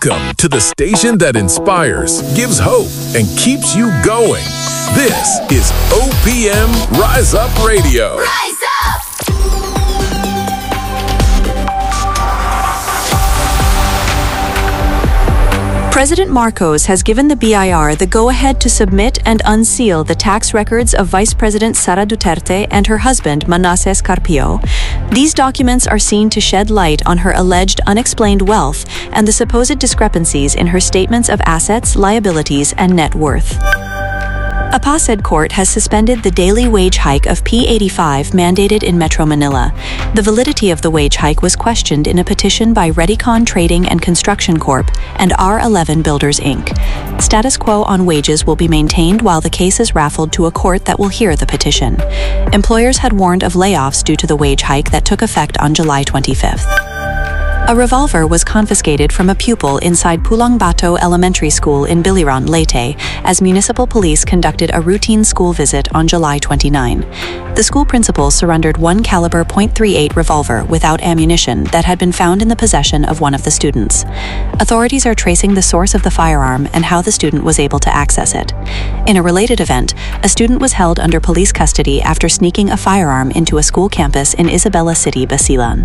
Welcome to the station that inspires, gives hope, and keeps you going. This is OPM Rise Up Radio. Rise up! President Marcos has given the BIR the go-ahead to submit and unseal the tax records of Vice President Sara Duterte and her husband, Manasseh Carpio. These documents are seen to shed light on her alleged unexplained wealth and the supposed discrepancies in her statements of assets, liabilities, and net worth. A PASED court has suspended the daily wage hike of P85 mandated in Metro Manila. The validity of the wage hike was questioned in a petition by Redicon Trading and Construction Corp. and R11 Builders Inc. Status quo on wages will be maintained while the case is raffled to a court that will hear the petition. Employers had warned of layoffs due to the wage hike that took effect on July 25th. A revolver was confiscated from a pupil inside Pulang Bato Elementary School in Biliran, Leyte, as municipal police conducted a routine school visit on July 29. The school principal surrendered one caliber .38 revolver without ammunition that had been found in the possession of one of the students. Authorities are tracing the source of the firearm and how the student was able to access it. In a related event, a student was held under police custody after sneaking a firearm into a school campus in Isabela City, Basilan.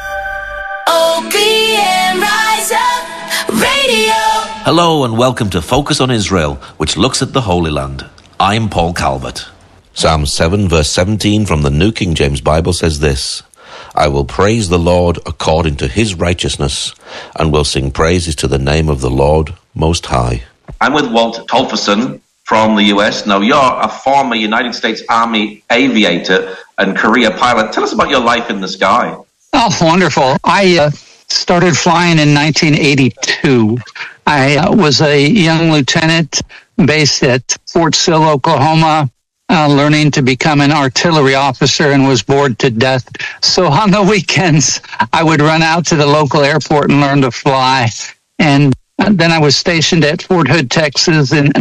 OPM Rise Up Radio. Hello and welcome to Focus on Israel, which looks at the Holy Land. I'm Paul Calvert. Psalm 7 verse 17 from the New King James Bible says this: I will praise the Lord according to his righteousness, and will sing praises to the name of the Lord Most High. I'm with Walt Tolferson from the US. Now, you're a former United States Army aviator and career pilot. Tell us about your life in the sky. Oh, wonderful. I started flying in 1982. I was a young lieutenant based at Fort Sill, Oklahoma, learning to become an artillery officer, and was bored to death. So on the weekends, I would run out to the local airport and learn to fly. And then I was stationed at Fort Hood, Texas in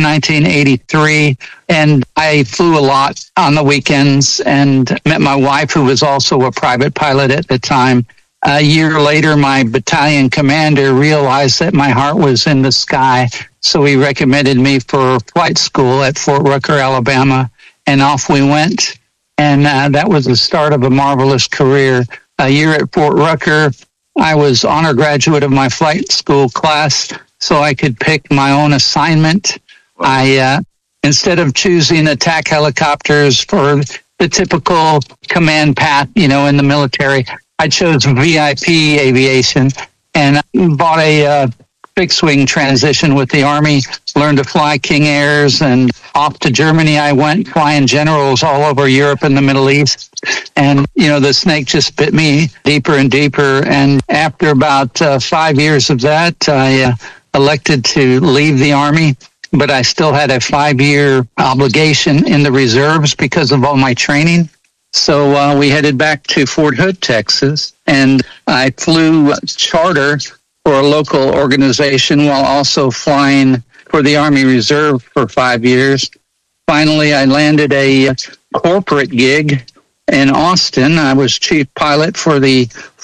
1983, and I flew a lot on the weekends and met my wife, who was also a private pilot at the time. A year later, my battalion commander realized that my heart was in the sky, so he recommended me for flight school at Fort Rucker, Alabama, and off we went. And that was the start of a marvelous career. A year at Fort Rucker, I was honor graduate of my flight school class, so I could pick my own assignment. I, instead of choosing attack helicopters for the typical command path, in the military, I chose VIP aviation and bought a fixed-wing transition with the Army, learned to fly King Airs, and off to Germany I went, flying generals all over Europe and the Middle East. And, the snake just bit me deeper and deeper. And after about 5 years of that, I elected to leave the Army, but I still had a 5-year obligation in the reserves because of all my training. So we headed back to Fort Hood, Texas, and I flew charter for a local organization while also flying for the Army Reserve for 5 years. Finally, I landed a corporate gig in Austin. I was chief pilot for the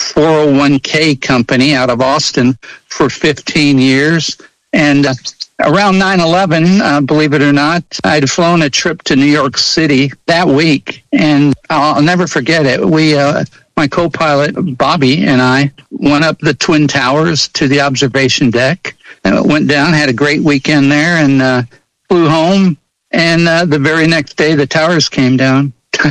401k company out of Austin for 15 years. And around 9/11, believe it or not, I'd flown a trip to New York City that week. And I'll never forget it. My co-pilot, Bobby, and I went up the Twin Towers to the observation deck. Went down, had a great weekend there, and flew home. And the very next day, the towers came down.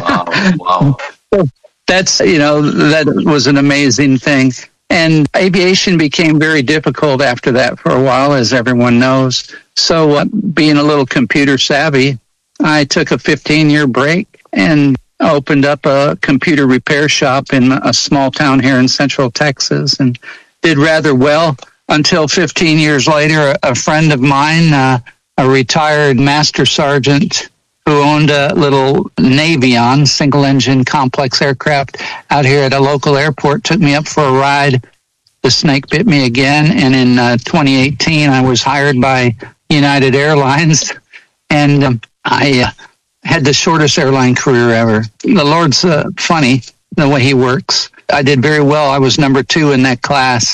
Wow. That's, that was an amazing thing. And aviation became very difficult after that for a while, as everyone knows. So being a little computer savvy, I took a 15-year break and opened up a computer repair shop in a small town here in Central Texas, and did rather well until 15 years later, a friend of mine, a retired master sergeant who owned a little Navion, single-engine complex aircraft out here at a local airport, took me up for a ride. The snake bit me again, and in 2018, I was hired by United Airlines, and I had the shortest airline career ever. The Lord's funny, the way he works. I did very well. I was number 2 in that class,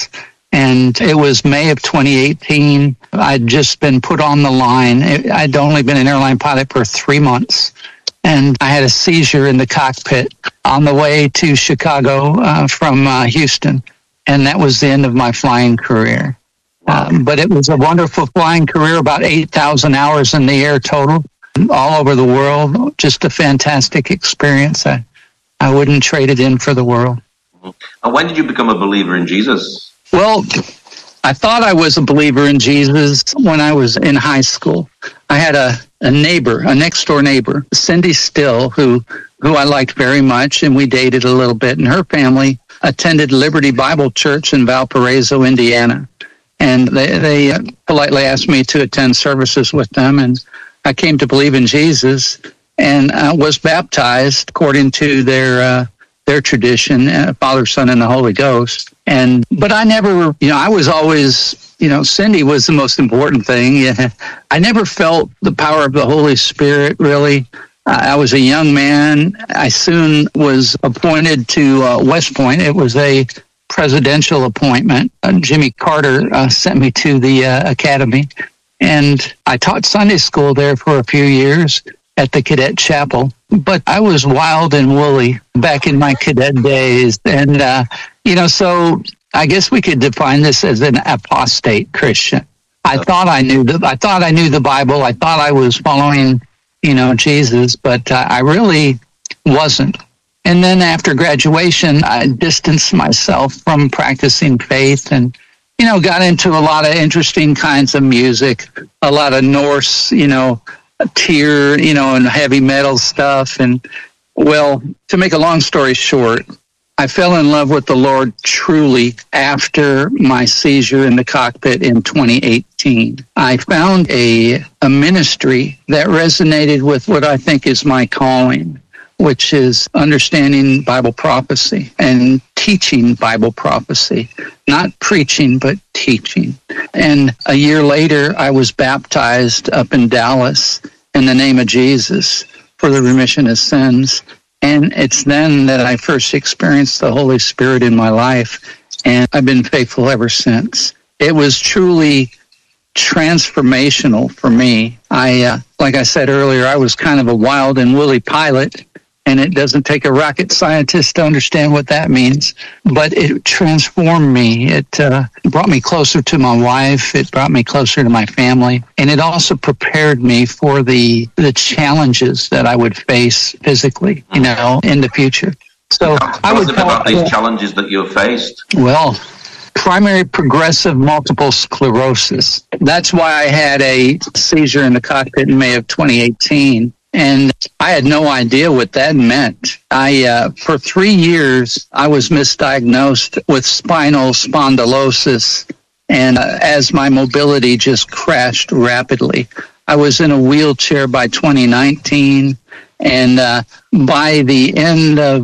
And it was May of 2018. I'd just been put on the line. I'd only been an airline pilot for 3 months. And I had a seizure in the cockpit on the way to Chicago from Houston. And that was the end of my flying career. But it was a wonderful flying career, about 8,000 hours in the air total, all over the world. Just a fantastic experience. I wouldn't trade it in for the world. And when did you become a believer in Jesus? Well, I thought I was a believer in Jesus when I was in high school. I had a neighbor, a next-door neighbor, Cindy Still, who I liked very much, and we dated a little bit. And her family attended Liberty Bible Church in Valparaiso, Indiana. And they politely asked me to attend services with them, and I came to believe in Jesus and was baptized according to their tradition, Father, Son, and the Holy Ghost. But I never, I was always, Cindy was the most important thing. I never felt the power of the Holy Spirit, really. I was a young man. I soon was appointed to West Point. It was a presidential appointment. Jimmy Carter sent me to the academy, and I taught Sunday school there for a few years at the cadet chapel. But I was wild and woolly back in my cadet days, and so I guess we could define this as an apostate Christian. I thought I knew the Bible. I thought I was following, Jesus, but I really wasn't. And then after graduation, I distanced myself from practicing faith and, got into a lot of interesting kinds of music, a lot of Norse, Tyr, and heavy metal stuff. And, well, to make a long story short, I fell in love with the Lord truly after my seizure in the cockpit in 2018. I found a ministry that resonated with what I think is my calling, which is understanding Bible prophecy and teaching Bible prophecy, not preaching, but teaching. And a year later, I was baptized up in Dallas in the name of Jesus for the remission of sins. And it's then that I first experienced the Holy Spirit in my life, and I've been faithful ever since. It was truly transformational for me. Like I said earlier, I was kind of a wild and woolly pilot, and it doesn't take a rocket scientist to understand what that means. But it transformed me. It brought me closer to my wife. It brought me closer to my family. And it also prepared me for the challenges that I would face physically, in the future. So I would talk about these challenges that you faced. Well, primary progressive multiple sclerosis. That's why I had a seizure in the cockpit in May of 2018. And I had no idea what that meant. For 3 years, I was misdiagnosed with spinal spondylosis. And as my mobility just crashed rapidly, I was in a wheelchair by 2019. And by the end of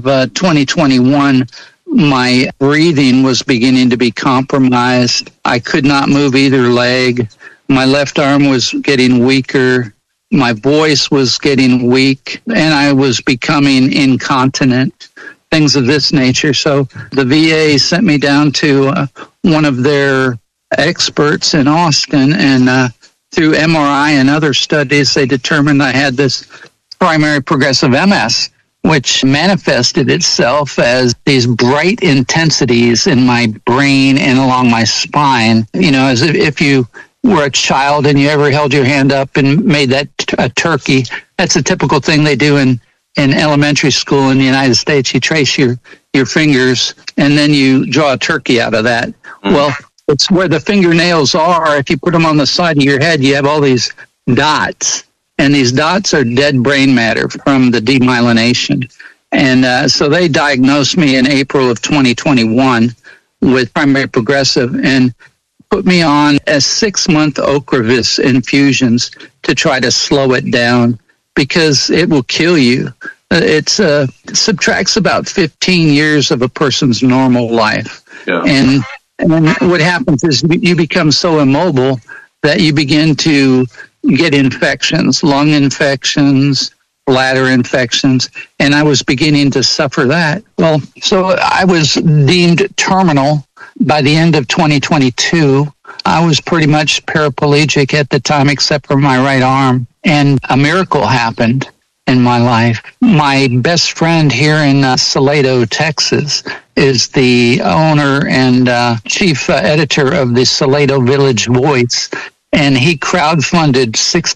2021, my breathing was beginning to be compromised. I could not move either leg. My left arm was getting weaker. My voice was getting weak, and I was becoming incontinent, things of this nature. So the VA sent me down to one of their experts in Austin, and through MRI and other studies, they determined I had this primary progressive MS, which manifested itself as these bright intensities in my brain and along my spine, as if you were a child and you ever held your hand up and made that a turkey. That's a typical thing they do in elementary school in the United States. You trace your fingers and then you draw a turkey out of that. Well, it's where the fingernails are. If you put them on the side of your head, you have all these dots. And these dots are dead brain matter from the demyelination. And so they diagnosed me in April of 2021 with primary progressive and put me on a 6-month Ocrevus infusions to try to slow it down because it will kill you. It subtracts about 15 years of a person's normal life. Yeah. And what happens is you become so immobile that you begin to get infections, lung infections, bladder infections, and I was beginning to suffer that. Well, so I was deemed terminal by the end of 2022, I was pretty much paraplegic at the time, except for my right arm. And a miracle happened in my life. My best friend here in Salado, Texas, is the owner and chief editor of the Salado Village Voice. And he crowdfunded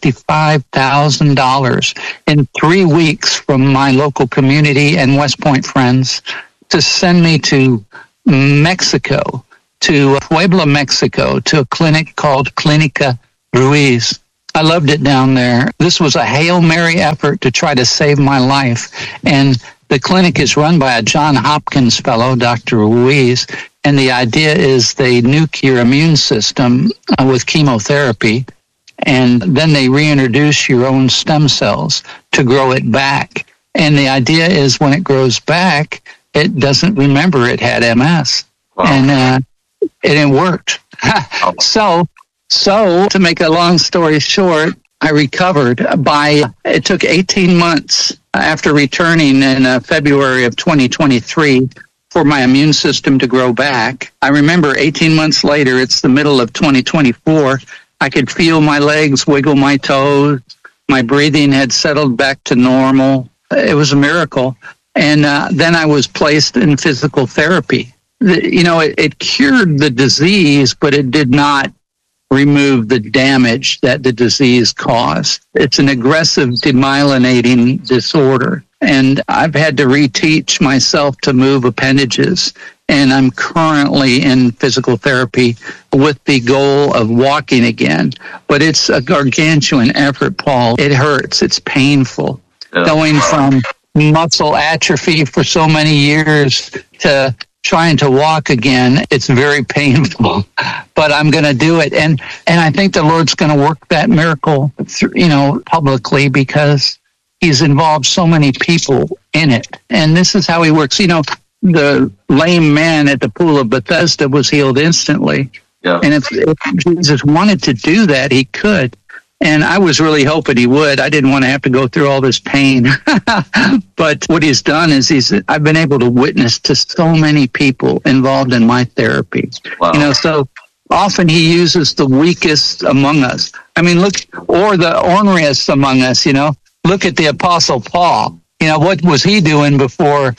$65,000 in 3 weeks from my local community and West Point friends to send me to Mexico, to Puebla, Mexico, to a clinic called Clínica Ruiz. I loved it down there. This was a Hail Mary effort to try to save my life. And the clinic is run by a John Hopkins fellow, Dr. Ruiz. And the idea is they nuke your immune system with chemotherapy. And then they reintroduce your own stem cells to grow it back. And the idea is when it grows back, it doesn't remember it had MS. Wow. And it worked. So to make a long story short, I recovered it took 18 months after returning in February of 2023 for my immune system to grow back. I remember 18 months later, it's the middle of 2024, I could feel my legs wiggle my toes. My breathing had settled back to normal. It was a miracle. And then I was placed in physical therapy. It cured the disease, but it did not remove the damage that the disease caused. It's an aggressive demyelinating disorder. And I've had to reteach myself to move appendages. And I'm currently in physical therapy with the goal of walking again. But it's a gargantuan effort, Paul. It hurts. It's painful. Yeah. Going from muscle atrophy for so many years to trying to walk again, it's very painful, but I'm going to do it. And I think the Lord's going to work that miracle, publicly, because he's involved so many people in it. And this is how he works. The lame man at the pool of Bethesda was healed instantly. Yeah. And if Jesus wanted to do that, he could. And I was really hoping he would. I didn't want to have to go through all this pain. But what he's done is I've been able to witness to so many people involved in my therapy. Wow. So often he uses the weakest among us. I mean, or the orneriest among us, Look at the Apostle Paul. What was he doing before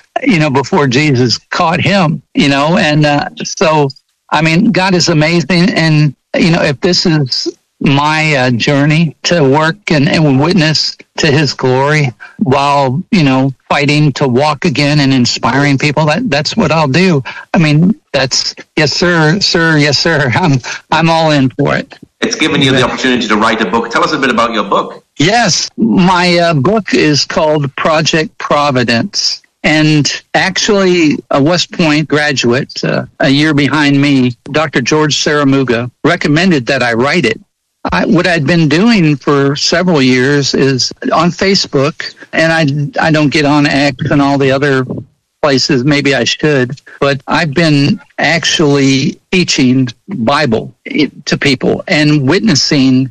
Jesus caught him, And so, I mean, God is amazing. And, if this is my journey to work and witness to his glory while, fighting to walk again and inspiring people, that's what I'll do. I mean, that's yes, sir, yes, sir. I'm all in for it. It's given you the opportunity to write a book. Tell us a bit about your book. Yes, my book is called Project Providence. And actually, a West Point graduate, a year behind me, Dr. George Saramuga, recommended that I write it. What I'd been doing for several years is on Facebook, and I don't get on X and all the other places. Maybe I should, but I've been actually teaching Bible to people and witnessing,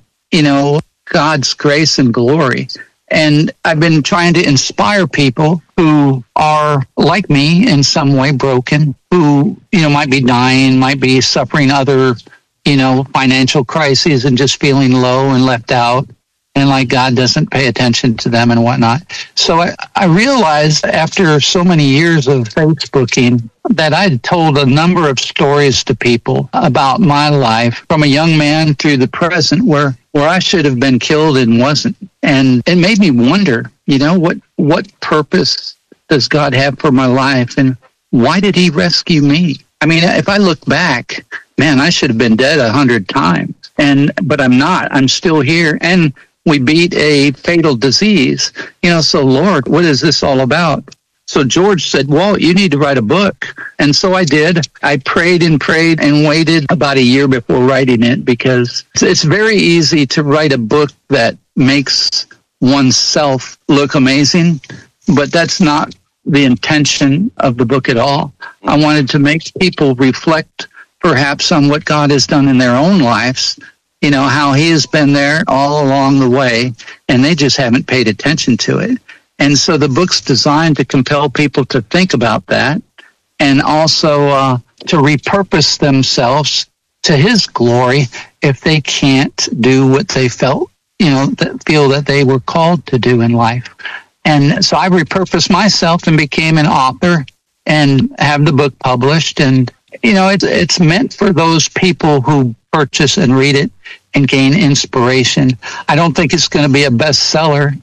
God's grace and glory. And I've been trying to inspire people who are like me in some way broken, who, might be dying, might be suffering other financial crises and just feeling low and left out and like God doesn't pay attention to them and whatnot. So I realized after so many years of Facebooking that I'd told a number of stories to people about my life from a young man through the present where I should have been killed and wasn't. And it made me wonder, what purpose does God have for my life and why did he rescue me? I mean, if I look back, man, I should have been dead 100 times. But I'm not. I'm still here. And we beat a fatal disease. So Lord, what is this all about? So George said, well, you need to write a book. And so I did. I prayed and waited about a year before writing it because it's very easy to write a book that makes oneself look amazing, but that's not the intention of the book at all. I wanted to make people reflect perhaps on what God has done in their own lives, how he has been there all along the way, and they just haven't paid attention to it. And so the book's designed to compel people to think about that and also to repurpose themselves to his glory if they can't do what they feel that they were called to do in life. And so I repurposed myself and became an author and have the book published. And, it's meant for those people who purchase and read it and gain inspiration. I don't think it's going to be a bestseller,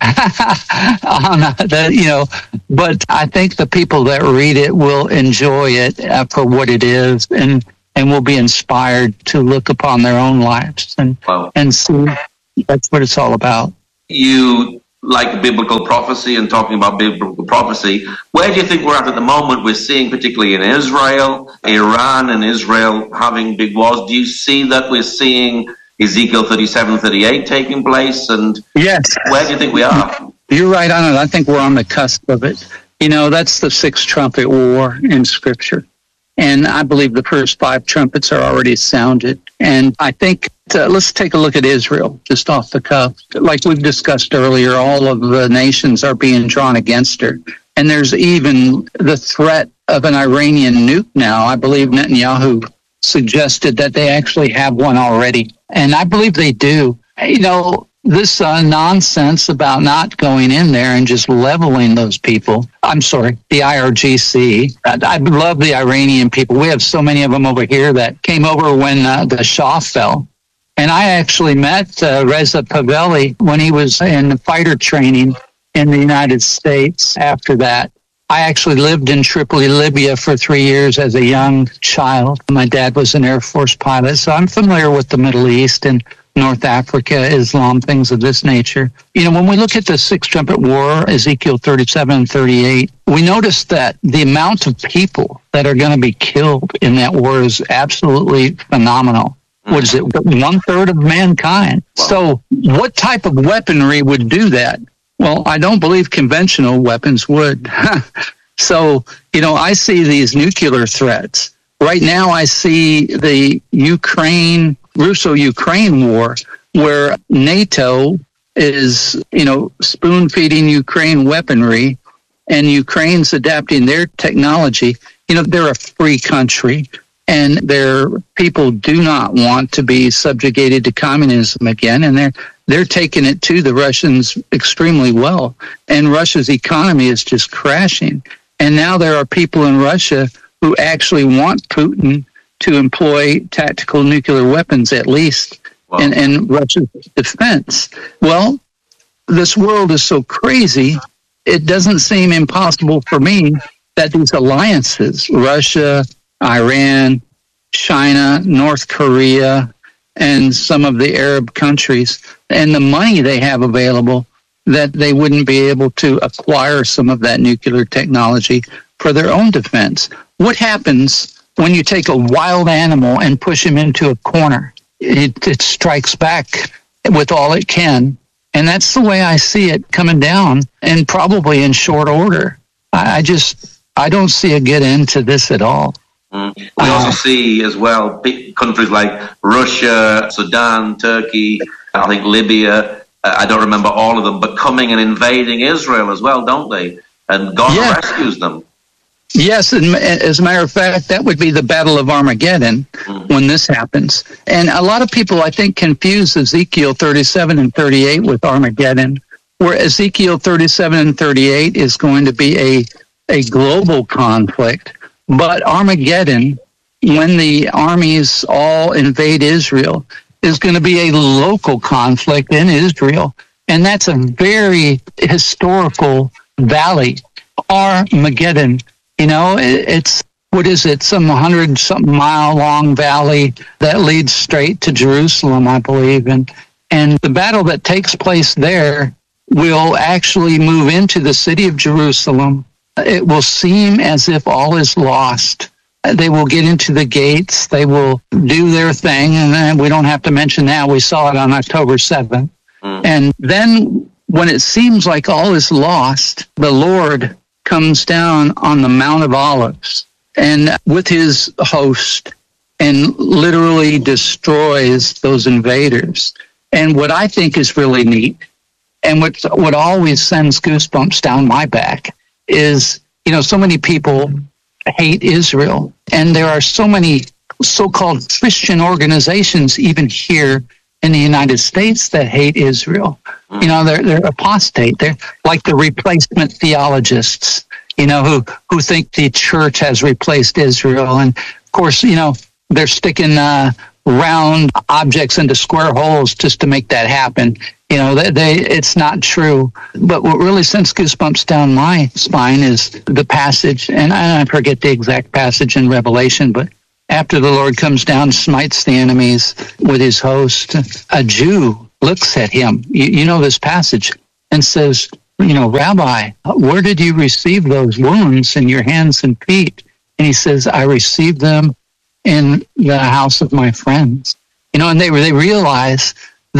but I think the people that read it will enjoy it for what it is and will be inspired to look upon their own lives and see that's what it's all about. You like biblical prophecy and talking about biblical prophecy. Where do you think we're at the moment? We're seeing, particularly in Israel, Iran and Israel having big wars. Do you see that we're seeing Ezekiel 37, 38 taking place? And yes. Where do you think we are? You're right on it. I think we're on the cusp of it. That's the sixth trumpet war in Scripture. And I believe the first 5 trumpets are already sounded. And I think, let's take a look at Israel, just off the cuff. Like we've discussed earlier, all of the nations are being drawn against her. And there's even the threat of an Iranian nuke now. I believe Netanyahu suggested that they actually have one already. And I believe they do. This nonsense about not going in there and just leveling those people. I'm sorry, the IRGC. I love the Iranian people. We have so many of them over here that came over when the Shah fell. And I actually met Reza Pahlavi when he was in fighter training in the United States after that. I actually lived in Tripoli, Libya for 3 years as a young child. My dad was an Air Force pilot, so I'm familiar with the Middle East and North Africa, Islam, things of this nature. When we look at the Sixth Trumpet War, Ezekiel 37 and 38, we notice that the amount of people that are going to be killed in that war is absolutely phenomenal. What is it? 1/3 of mankind. Wow. So what type of weaponry would do that? Well, I don't believe conventional weapons would. So, I see these nuclear threats. Right now, I see the Russo-Ukraine war, where NATO is, spoon-feeding Ukraine weaponry, and Ukraine's adapting their technology. They're a free country, and their people do not want to be subjugated to communism again, and they're taking it to the Russians extremely well. And Russia's economy is just crashing. And now there are people in Russia who actually want Putin to employ tactical nuclear weapons, at least, wow, in Russia's defense. Well, this world is so crazy, it doesn't seem impossible for me that these alliances, Russia, Iran, China, North Korea, and some of the Arab countries, and the money they have available, that they wouldn't be able to acquire some of that nuclear technology for their own defense. What happens when you take a wild animal and push him into a corner? It strikes back with all it can. And that's the way I see it coming down, and probably in short order. I don't see a good end to this at all. We also see as well big countries like Russia, Sudan, Turkey, I think Libya, I don't remember all of them, but coming and invading Israel as well, don't they? And God rescues them. Yes, and as a matter of fact, that would be the Battle of Armageddon when this happens. And a lot of people, I think, confuse Ezekiel 37 and 38 with Armageddon, where Ezekiel 37 and 38 is going to be a global conflict. But Armageddon, when the armies all invade Israel, is going to be a local conflict in Israel. And that's a very historical valley, Armageddon. It's, some 100-something mile long valley that leads straight to Jerusalem, I believe. And the battle that takes place there will actually move into the city of Jerusalem. It will seem as if all is lost. They will get into the gates. They will do their thing. And then we don't have to mention that. We saw it on October 7th. And then when it seems like all is lost, the Lord comes down on the Mount of Olives and with his host and literally destroys those invaders. And what I think is really neat, and what always sends goosebumps down my back, is, so many people hate Israel. And there are so many so-called Christian organizations, even here in the United States, that hate Israel. You know, they're apostate. They're like the replacement theologists, you know, who think the church has replaced Israel. And of course, you know, they're sticking round objects into square holes just to make that happen. You know, it's not true. But what really sends goosebumps down my spine is the passage, and I forget the exact passage in Revelation, but after the Lord comes down and smites the enemies with his host, a Jew looks at him, you know this passage, and says, you know, Rabbi, where did you receive those wounds in your hands and feet? And he says, I received them in the house of my friends. You know, and they realize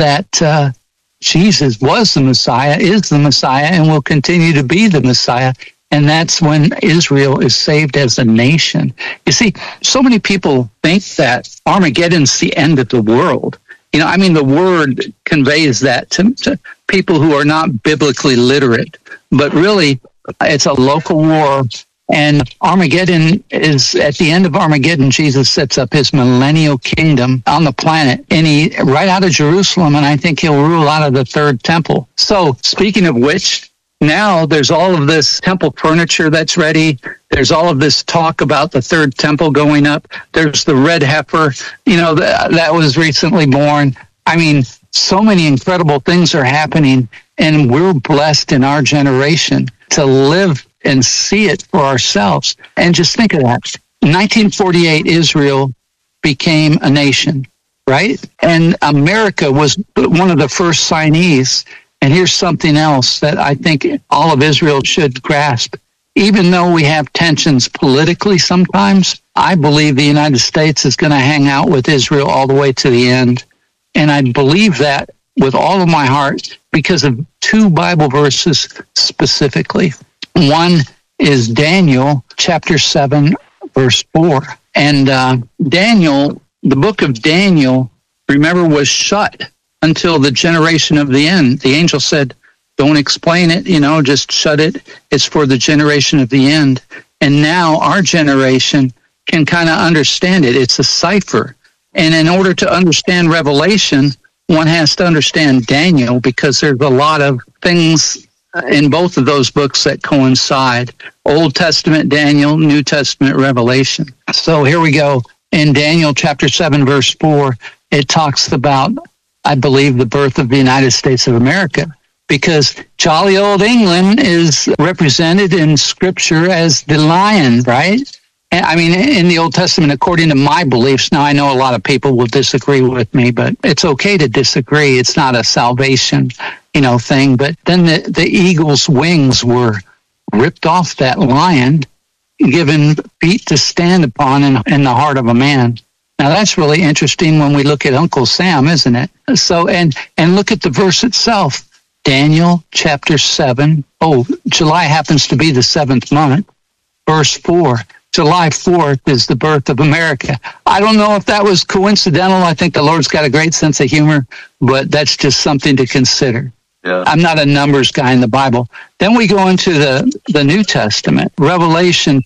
that Jesus was the Messiah, is the Messiah, and will continue to be the Messiah. And that's when Israel is saved as a nation. You see, so many people think that Armageddon's the end of the world. You know, I mean, the word conveys that to people who are not biblically literate. But really, it's a local war. And Armageddon is, at the end of Armageddon, Jesus sets up his millennial kingdom on the planet. And right out of Jerusalem, and I think he'll rule out of the third temple. So, speaking of which, now there's all of this temple furniture that's ready. There's all of this talk about the third temple going up. There's the red heifer, you know, that was recently born. I mean, so many incredible things are happening, and we're blessed in our generation to live and see it for ourselves. And just think of that. In 1948, Israel became a nation, right? And America was one of the first signees. And here's something else that I think all of Israel should grasp. Even though we have tensions politically sometimes, I believe the United States is going to hang out with Israel all the way to the end. And I believe that with all of my heart because of two Bible verses specifically. One is Daniel chapter 7, verse 4. And Daniel, the book of Daniel, remember, was shut until the generation of the end. The angel said, don't explain it, you know, just shut it. It's for the generation of the end. And now our generation can kind of understand it. It's a cipher. And in order to understand Revelation, one has to understand Daniel, because there's a lot of things in both of those books that coincide. Old Testament Daniel, New Testament Revelation. So here we go. In Daniel chapter 7, verse 4, it talks about, I believe, the birth of the United States of America, because jolly old England is represented in Scripture as the lion, right? And, I mean, in the Old Testament, according to my beliefs, now I know a lot of people will disagree with me, but it's okay to disagree. It's not a salvation, you know, thing. But then the eagle's wings were ripped off that lion, given feet to stand upon in the heart of a man. Now, that's really interesting when we look at Uncle Sam, isn't it? So, and look at the verse itself. Daniel chapter 7. Oh, July happens to be the 7th month. Verse 4. July 4th is the birth of America. I don't know if that was coincidental. I think the Lord's got a great sense of humor, but that's just something to consider. Yeah. I'm not a numbers guy in the Bible. Then we go into the New Testament. Revelation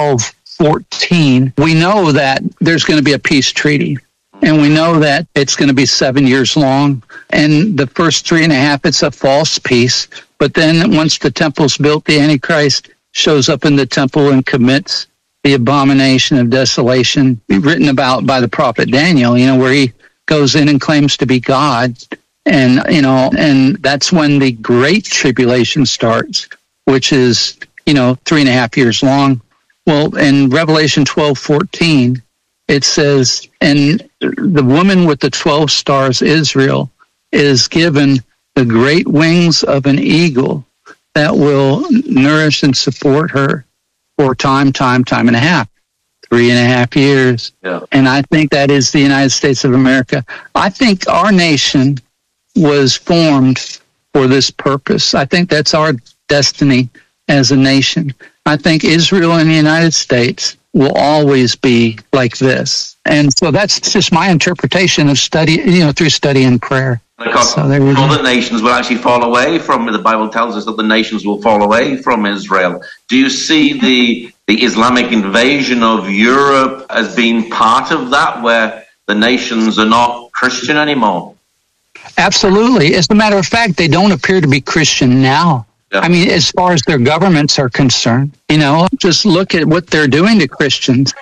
12:14. We know that there's going to be a peace treaty. And we know that it's going to be 7 years long. And the first 3.5, it's a false peace. But then once the temple's built, the Antichrist shows up in the temple and commits the abomination of desolation, written about by the prophet Daniel, you know, where he goes in and claims to be God. And, you know, and that's when the Great Tribulation starts, which is, you know, 3.5 years long. Well, in Revelation 12:14, it says, and the woman with the 12 stars, Israel, is given the great wings of an eagle that will nourish and support her for time and a half, 3.5 years. Yeah. And I think that is the United States of America. I think our nation was formed for this purpose. I think that's our destiny as a nation. I think Israel and the United States will always be like this. And so that's just my interpretation of study, you know, through study and prayer. Because so other nations will actually fall away from, the Bible tells us that the nations will fall away from Israel. Do you see the the Islamic invasion of Europe as being part of that, where the nations are not Christian anymore? Absolutely. As a matter of fact, they don't appear to be Christian now. Yeah. I mean, as far as their governments are concerned, just look at what they're doing to Christians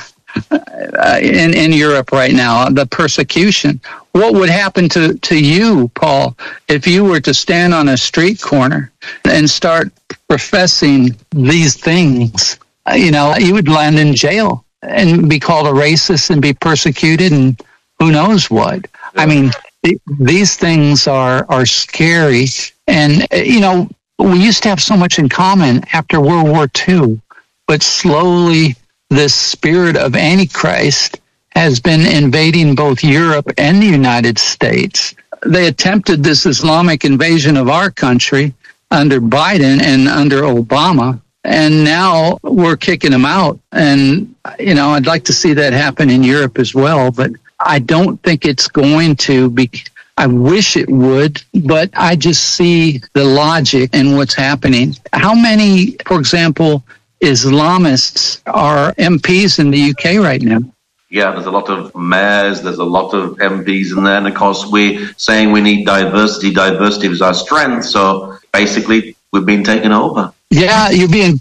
in Europe right now, the persecution. What would happen to you, Paul, if you were to stand on a street corner and start professing these things? You would land in jail and be called a racist and be persecuted and who knows what. I mean, these things are scary. And, we used to have so much in common after World War II, but slowly this spirit of Antichrist has been invading both Europe and the United States. They attempted this Islamic invasion of our country under Biden and under Obama, and now we're kicking them out. And, I'd like to see that happen in Europe as well, but I don't think it's going to be. I wish it would, but I just see the logic in what's happening. How many, for example, Islamists are MPs in the UK right now? Yeah, there's a lot of mayors, there's a lot of MPs in there, and of course we're saying we need diversity. Diversity is our strength, so basically we've been taken over. Yeah,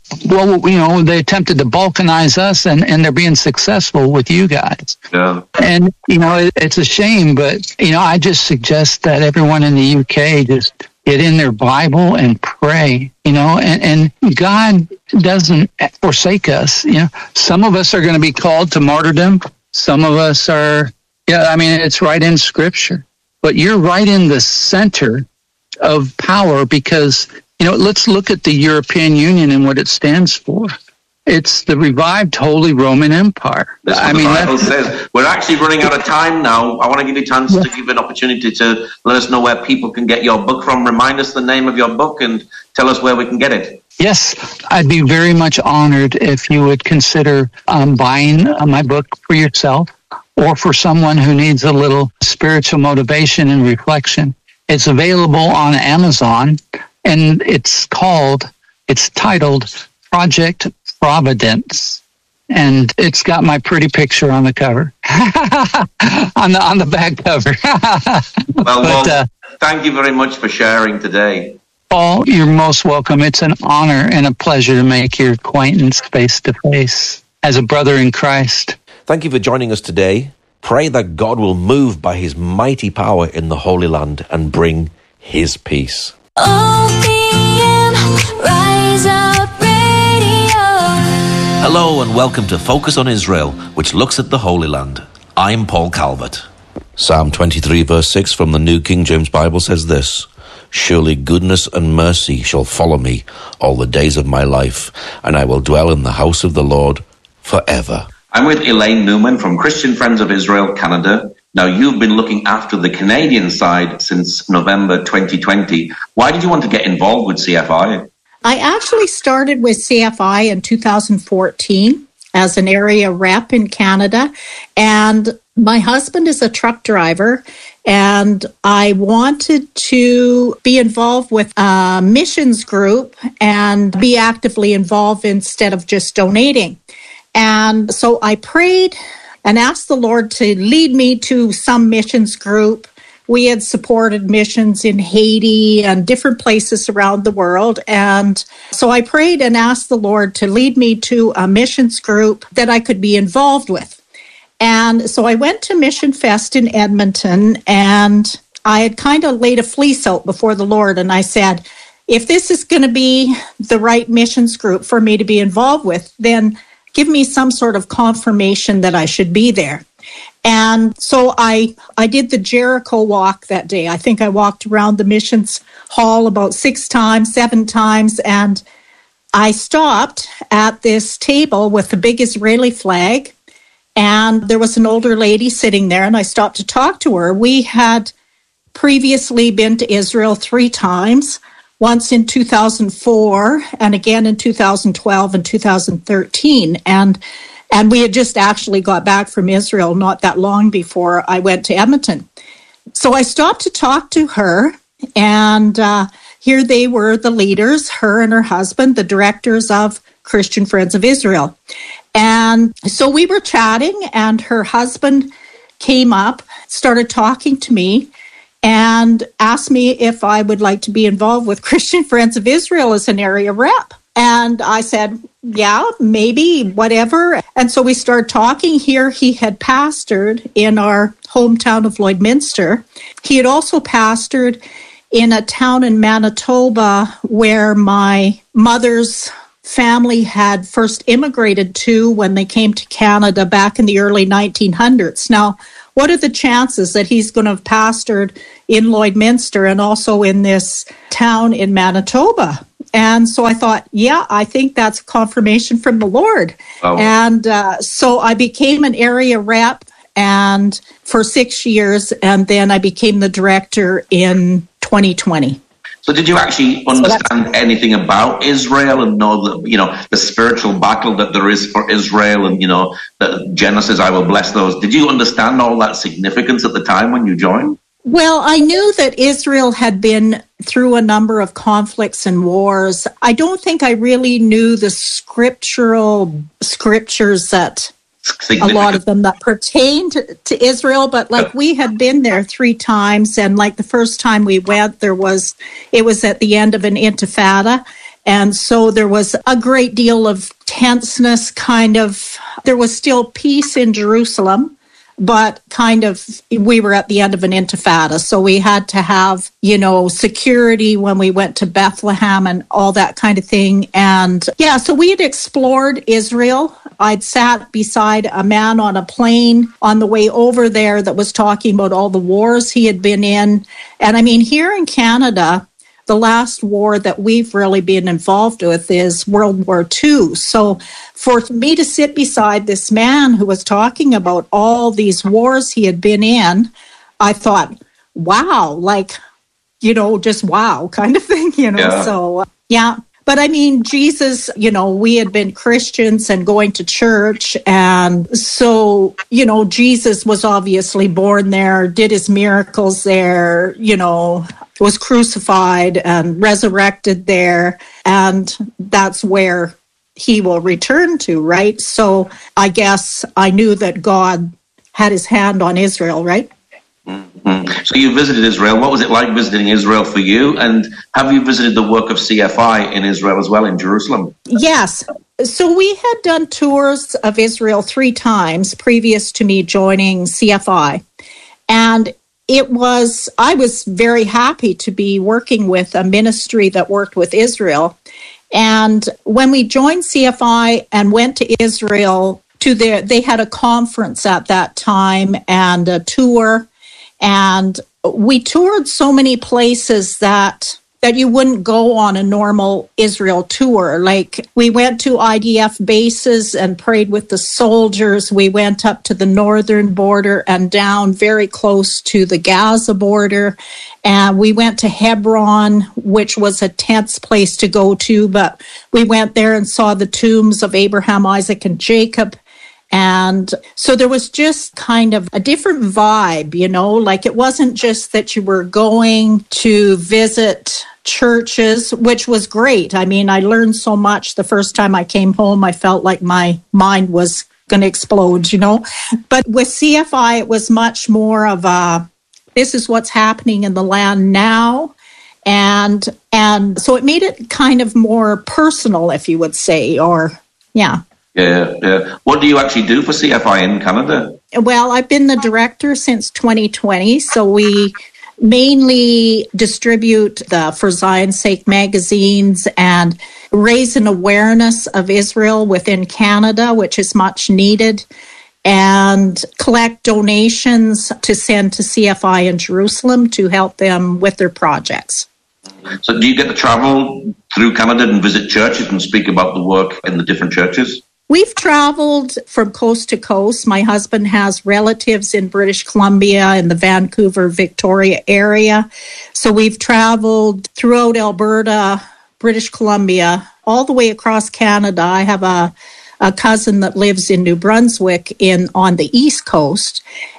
they attempted to balkanize us, and they're being successful with you guys. Yeah. And, it's a shame, but, I just suggest that everyone in the UK just get in their Bible and pray, and God doesn't forsake us. Some of us are going to be called to martyrdom. Some of us are, it's right in Scripture. But you're right in the center of power because, let's look at the European Union and what it stands for. It's the revived Holy Roman Empire. That's what the Bible says. We're actually running out of time now. I want to give you a chance to give an opportunity to let us know where people can get your book from. Remind us the name of your book and tell us where we can get it. Yes, I'd be very much honored if you would consider buying my book for yourself or for someone who needs a little spiritual motivation and reflection. It's available on Amazon, and it's titled Project Providence, and it's got my pretty picture on the cover, on the back cover. Well, thank you very much for sharing today. Paul, you're most welcome. It's an honor and a pleasure to make your acquaintance face to face as a brother in Christ. Thank you for joining us today. Pray that God will move by his mighty power in the Holy Land and bring his peace. OPM Rise Up Radio. Hello and welcome to Focus on Israel, which looks at the Holy Land. I'm Paul Calvert. Psalm 23 verse 6 from the New King James Bible says this: Surely goodness and mercy shall follow me all the days of my life, and I will dwell in the house of the Lord forever. I'm with Elaine Newman from Christian Friends of Israel, Canada. Now, you've been looking after the Canadian side since November 2020. Why did you want to get involved with CFI? I actually started with CFI in 2014 as an area rep in Canada, and my husband is a truck driver, and I wanted to be involved with a missions group and be actively involved instead of just donating. And so I prayed and asked the Lord to lead me to some missions group. We had supported missions in Haiti and different places around the world. And so I prayed and asked the Lord to lead me to a missions group that I could be involved with. And so I went to Mission Fest in Edmonton, and I had kind of laid a fleece out before the Lord. And I said, if this is going to be the right missions group for me to be involved with, then give me some sort of confirmation that I should be there. And so I did the Jericho walk that day. I think I walked around the missions hall about 7 times, and I stopped at this table with the big Israeli flag, and there was an older lady sitting there, and I stopped to talk to her. We had previously been to Israel 3 times, once in 2004 and again in 2012 and 2013. And we had just actually got back from Israel not that long before I went to Edmonton. So I stopped to talk to her, and here they were, the leaders, her and her husband, the directors of Christian Friends of Israel. And so we were chatting, and her husband came up, started talking to me, and asked me if I would like to be involved with Christian Friends of Israel as an area rep. And I said, yeah, maybe, whatever. And so we started talking here. He had pastored in our hometown of Lloydminster. He had also pastored in a town in Manitoba where my mother's family had first immigrated to when they came to Canada back in the early 1900s. Now, what are the chances that he's going to have pastored in Lloydminster and also in this town in Manitoba? And so I thought, yeah, I think that's confirmation from the Lord. Oh. And so I became an area rep and for 6 years, and then I became the director in 2020. So did you actually understand anything about Israel and know that, the spiritual battle that there is for Israel and, that Genesis, I will bless those. Did you understand all that significance at the time when you joined? Well, I knew that Israel had been through a number of conflicts and wars. I don't think I really knew the scriptures that a lot of them that pertained to Israel, but we had been there 3 times, and the first time we went, it was at the end of an intifada, and so there was a great deal of tenseness, there was still peace in Jerusalem, but we were at the end of an intifada, so we had to have, security when we went to Bethlehem and all that kind of thing. And yeah, so we had explored Israel. I'd sat beside a man on a plane on the way over there that was talking about all the wars he had been in. And I mean, here in Canada, the last war that we've really been involved with is World War II. So for me to sit beside this man who was talking about all these wars he had been in, I thought, wow, just wow kind of thing, Yeah. So, yeah. But I mean, Jesus, we had been Christians and going to church. And so, Jesus was obviously born there, did his miracles there, was crucified and resurrected there. And that's where he will return to, right? So I guess I knew that God had his hand on Israel, right? Mm-hmm. So you visited Israel. What was it like visiting Israel for you? And have you visited the work of CFI in Israel as well, in Jerusalem? Yes. So we had done tours of Israel 3 times previous to me joining CFI. And I was very happy to be working with a ministry that worked with Israel. And when we joined CFI and went to Israel, they had a conference at that time and a tour. And we toured so many places that you wouldn't go on a normal Israel tour. We went to IDF bases and prayed with the soldiers. We went up to the northern border and down very close to the Gaza border. And we went to Hebron, which was a tense place to go to, but we went there and saw the tombs of Abraham, Isaac, and Jacob. And so there was just kind of a different vibe, it wasn't just that you were going to visit churches, which was great. I mean, I learned so much. The first time I came home, I felt like my mind was going to explode, But with CFI, it was much more of this is what's happening in the land now. And so it made it kind of more personal, if you would say, yeah. Yeah. What do you actually do for CFI in Canada? Well, I've been the director since 2020, so we mainly distribute the For Zion's Sake magazines and raise an awareness of Israel within Canada, which is much needed, and collect donations to send to CFI in Jerusalem to help them with their projects. So do you get to travel through Canada and visit churches and speak about the work in the different churches? We've traveled from coast to coast. My husband has relatives in British Columbia in the Vancouver, Victoria area. So we've traveled throughout Alberta, British Columbia, all the way across Canada. I have a cousin that lives in New Brunswick on the East Coast.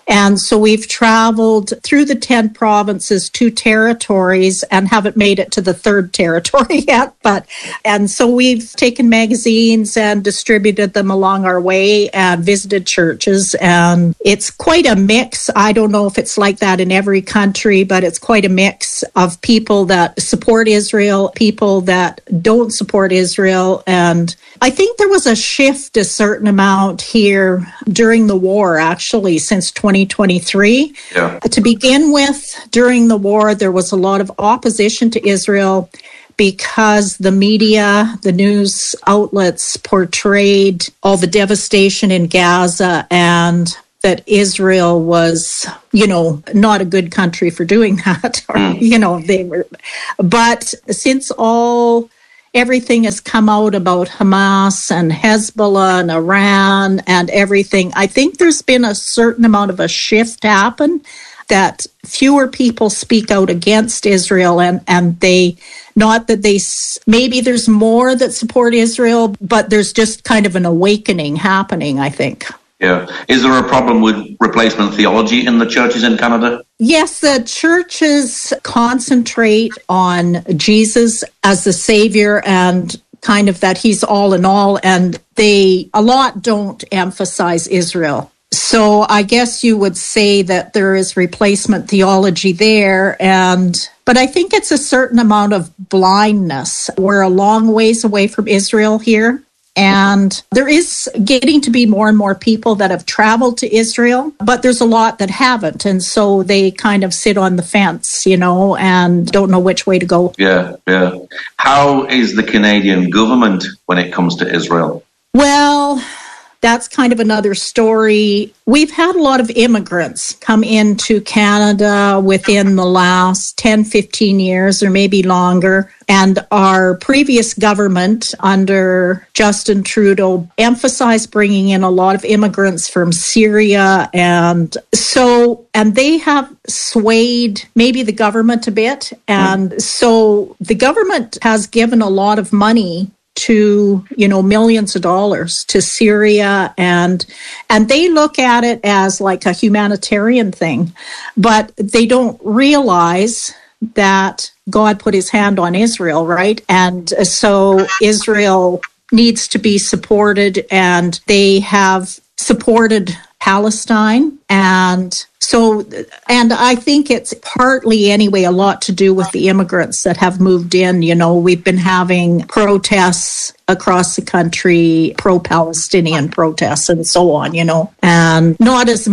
And so we've traveled through the 10 provinces, 2 territories, and haven't made it to the 3rd territory yet. And so we've taken magazines and distributed them along our way and visited churches. And it's quite a mix. I don't know if it's like that in every country, but it's quite a mix of people that support Israel, people that don't support Israel. And I think there was a shift a certain amount here during the war, actually, since 2023. Yeah. To begin with, during the war, there was a lot of opposition to Israel because the media, the news outlets portrayed all the devastation in Gaza and that Israel was, not a good country for doing that. They were. But since everything has come out about Hamas and Hezbollah and Iran and everything, I think there's been a certain amount of a shift happen that fewer people speak out against Israel and they, not that they, maybe there's more that support Israel, but there's just kind of an awakening happening, I think. Yeah. Is there a problem with replacement theology in the churches in Canada? Yes, the churches concentrate on Jesus as the Savior and kind of that he's all in all, and a lot don't emphasize Israel. So I guess you would say that there is replacement theology there, but I think it's a certain amount of blindness. We're a long ways away from Israel here. And there is getting to be more and more people that have traveled to Israel, but there's a lot that haven't. And so they kind of sit on the fence, and don't know which way to go. Yeah. How is the Canadian government when it comes to Israel? Well, that's kind of another story. We've had a lot of immigrants come into Canada within the last 10, 15 years or maybe longer. And our previous government under Justin Trudeau emphasized bringing in a lot of immigrants from Syria. And they have swayed maybe the government a bit. And so the government has given a lot of money to, millions of dollars to Syria, and they look at it as like a humanitarian thing, but they don't realize that God put his hand on Israel, right? And so Israel needs to be supported, and they have supported Palestine. And I think it's partly anyway a lot to do with the immigrants that have moved in. We've been having protests across the country, pro-Palestinian protests and so on, and not as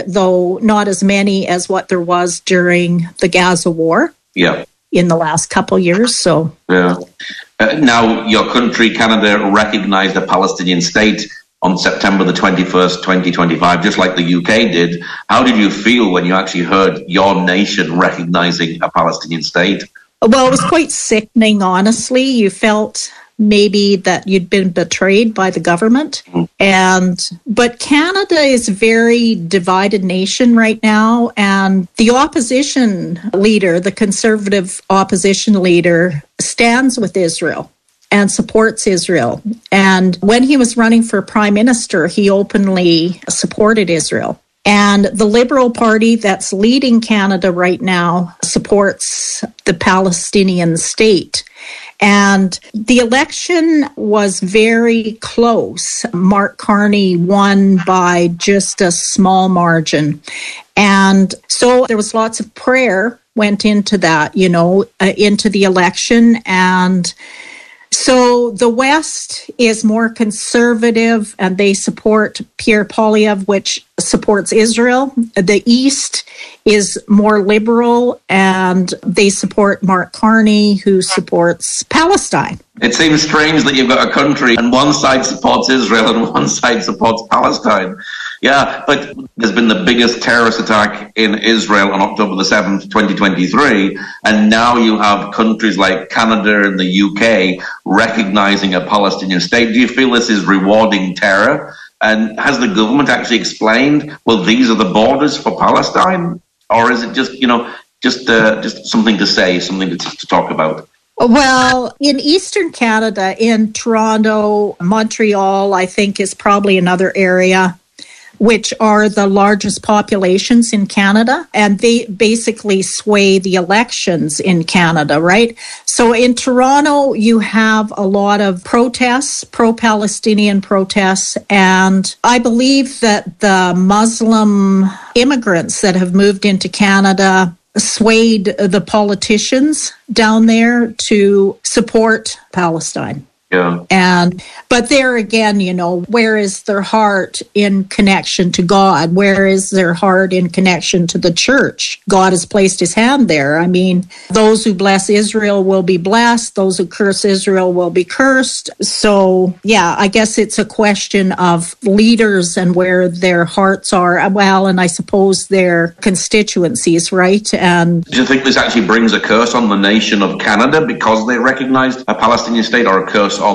many as what there was during the Gaza war. Yeah. In the last couple of years. So yeah. Now, your country, Canada, recognized a Palestinian state on September the 21st, 2025, just like the UK did. How did you feel when you actually heard your nation recognizing a Palestinian state? Well, it was quite sickening, honestly. You felt maybe that you'd been betrayed by the government. But Canada is a very divided nation right now, and the opposition leader, the conservative opposition leader, stands with Israel and supports Israel. And when he was running for prime minister, he openly supported Israel. And the Liberal Party that's leading Canada right now supports the Palestinian state. And the election was very close. Mark Carney won by just a small margin. And so there was lots of prayer went into that, into the election. And so the West is more conservative, and they support Pierre Poilievre, which supports Israel. The East is more liberal, and they support Mark Carney, who supports Palestine. It seems strange that you've got a country and one side supports Israel and one side supports Palestine. Yeah, but there's been the biggest terrorist attack in Israel on October the 7th, 2023, and now you have countries like Canada and the UK recognizing a Palestinian state. Do you feel this is rewarding terror? And has the government actually explained, well, these are the borders for Palestine? Or is it just, just something to say, something to talk about? Well, in Eastern Canada, in Toronto, Montreal, I think is probably another area which are the largest populations in Canada, and they basically sway the elections in Canada, right? So in Toronto, you have a lot of protests, pro-Palestinian protests, and I believe that the Muslim immigrants that have moved into Canada swayed the politicians down there to support Palestine. Yeah. But there again, where is their heart in connection to God? Where is their heart in connection to the church? God has placed his hand there. I mean, those who bless Israel will be blessed. Those who curse Israel will be cursed. So, yeah, I guess it's a question of leaders and where their hearts are. Well, and I suppose their constituencies, right? And do you think this actually brings a curse on the nation of Canada because they recognized a Palestinian state, or a curse